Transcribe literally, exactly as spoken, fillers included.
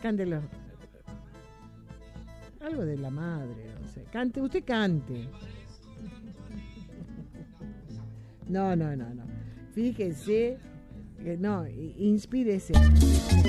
cántelo. Algo de la madre, no sé. Cante, usted cante. No, no, no, no. Fíjese, que no, inspírese.